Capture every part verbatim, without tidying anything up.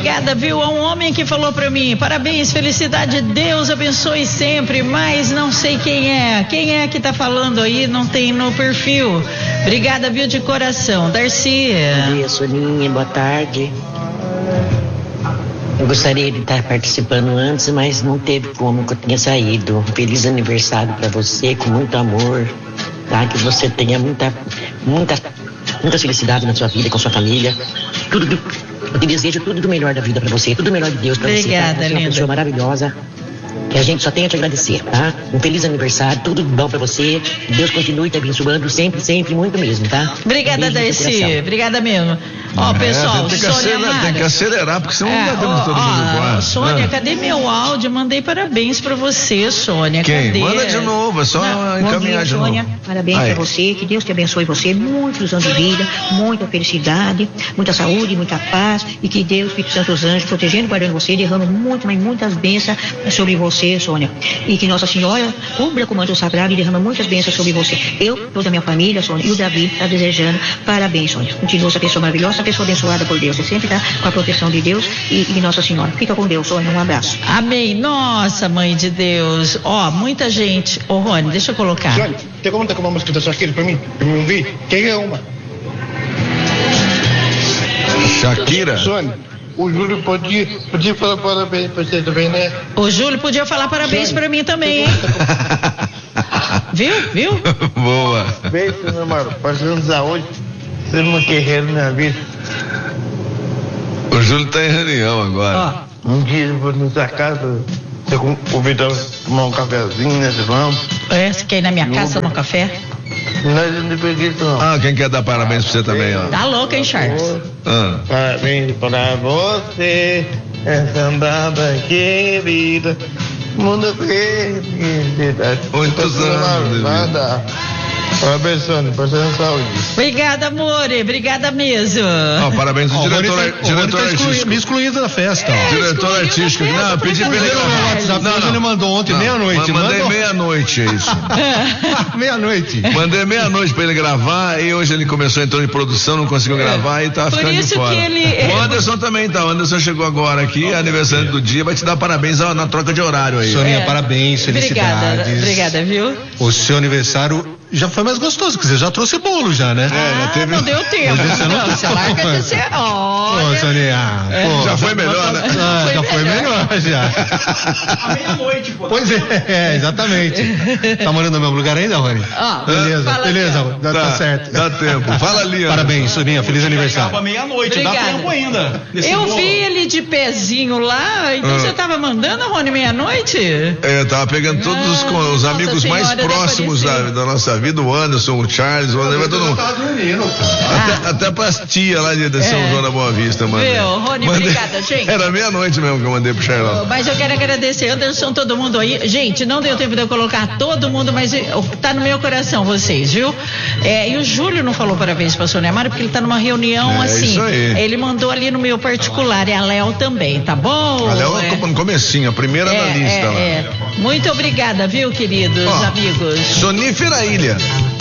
Obrigada, viu? A um homem que falou pra mim, parabéns, felicidade, Deus abençoe sempre, mas não sei quem é. Quem é que tá falando aí? Não tem no perfil. Obrigada, viu, de coração. Darcy. Bom dia, Soninha, boa tarde. Eu gostaria de estar participando antes, mas não teve como, que eu tinha saído. Feliz aniversário para você, com muito amor, tá? Que você tenha muita, muita, muita felicidade na sua vida, com sua família. Tudo do, eu te desejo tudo do melhor da vida para você, tudo do melhor de Deus para você, tá? Você é uma pessoa maravilhosa. Que a gente só tem a te agradecer, tá? Um feliz aniversário, tudo bom pra você. Deus continue te abençoando sempre, sempre, muito mesmo, tá? Obrigada, Darcy. Obrigada mesmo. Ó, é, pessoal, tem que, Sônia acelerar, tem que acelerar, porque senão é, não dá tempo de todo ó, mundo igual. Sônia, ah. cadê meu áudio? Mandei parabéns pra você, Sônia. Quem? Cadê? Manda de novo, é só não. encaminhar de Sônia, novo. Parabéns Aí. pra você, que Deus te abençoe você, muitos anos de vida, muita felicidade, muita saúde, muita paz, e que Deus, Espírito Santo, os anjos, protegendo e guardando você, derrama muito, mas muitas bênçãos sobre você, Sônia. E que Nossa Senhora cubra com o manto sagrado e derrama muitas bênçãos sobre você. Eu, toda a minha família, Sônia, e o Davi está desejando parabéns, Sônia. Continua essa pessoa maravilhosa, essa pessoa abençoada por Deus. Você sempre está com a proteção de Deus e, e Nossa Senhora. Fica com Deus, Sônia. Um abraço. Amém. Nossa, Mãe de Deus. Ó, muita gente. Ô, Rony, deixa eu colocar. Sônia, tem como tocar uma música da Shakira pra mim? Eu não vi. Quem é uma? Shakira? Sônia, o Júlio podia, podia falar parabéns pra você também, né? O Júlio podia falar parabéns Sônia, pra mim também, hein? Viu? Viu? Boa. Beijo, meu irmão. Passando saúde. Sendo uma guerreira na minha vida. O Júlio tá em reunião agora. Ó. Um dia eu vou na sua casa. Você convidar pra tomar um cafezinho, né? Você vamos. É, você quer ir na minha casa tomar café? Nós não dependemos, não. Ah, quem quer dar parabéns pra você também, ó. Tá louco, hein, Charles? Ah. Parabéns pra você, essa baba querida. Mundo felicidade. Muitos anos de vida. Nada. Parabéns, Sônia, passando saúde. Obrigada, amor. Obrigada mesmo. Ó, parabéns ao Ó, o diretor, Rony tá- o diretor Rony tá exclui- artístico. me excluindo da festa, ó. Diretor excluiu artístico. da festa, Não, pedi pra ele por Mandei no meu gravar. WhatsApp, Não, hoje não. ele mandou ontem, Não, meia-noite. Mandei Mandou- meia-noite, é isso. Meia-noite. Mandei meia-noite pra ele gravar e hoje ele começou, entrou em produção, não conseguiu gravar e tá Por ficando de isso fora. que ele- O Anderson também tá, o Anderson chegou agora aqui, aniversário do dia, vai te dar parabéns ó, na troca de horário aí. Soninha, É. parabéns, Obrigada, felicidades. obrigada, viu? O seu aniversário já foi mais gostoso, quer dizer, já trouxe bolo já, né? Ah, teve- não deu tempo. Mas esse eu não- Não, você larga de ser. Pô, Olha. Soninha, pô, Já foi melhor, né? Ah, Foi já foi melhor. melhor, já. À meia-noite, pô. Pois é, é, exatamente. Tá morando no mesmo lugar ainda, Rony? Ó, Beleza, fala beleza, aqui, dá, tá certo. Dá tempo. Fala ali, Parabéns, Soninha, feliz Acaba aniversário. meia-noite, dá Obrigada. tempo ainda. nesse Eu bolo. vi ele de pezinho lá, então Ah. você tava mandando, Rony, meia-noite? É, tava pegando todos os, co- os Nossa amigos mais Senhora da próximos da, Aparecida. da nossa vida, o Anderson, o Charles, o André, todo mundo. Até, até pras tia lá de de São É. João da Boa Vista, mano. Viu, Rony, obrigada, gente. Era meia-noite mesmo que eu mandei pro Charlão. Mas eu quero agradecer, Anderson, todo mundo aí. Gente, não deu tempo de eu colocar todo mundo, mas eh, tá no meu coração vocês, viu? É, e o Júlio não falou parabéns pra Sônia Mara, porque ele tá numa reunião É, assim. isso aí. Ele mandou ali no meu particular, e a Léo também, tá bom? A Léo É. é. no comecinho, a primeira É, na lista é, lá. é. Muito obrigada, viu, queridos Ó, amigos? Sonífera Ilha.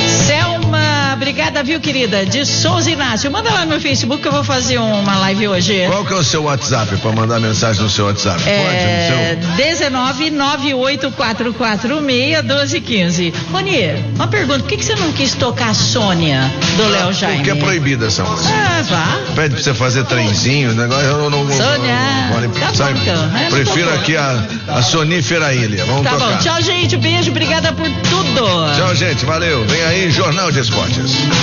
Selma, obrigada, viu, querida? De Souza Inácio. Manda lá no meu Facebook que eu vou fazer uma live hoje. Qual que é o seu WhatsApp pra mandar mensagem no seu WhatsApp? É, Pode? No dezenove nove oito quatro quatro seis um dois um cinco. Rony, uma pergunta, por que, que você não quis tocar a Sônia do Léo seu... Jaime? Porque é proibida essa música. Ah, vá. Pede pra você fazer trenzinho, negócio. Eu não, não, Sônia, não, não, tá bom, sabe? então, né? Não Prefiro tocou. aqui a, a Sonífera Ilha. Vamos Tá tocar. bom, tchau, gente. Beijo, obrigada por tudo. Tchau, gente. Valeu. Vem aí, Jornal de Esportes.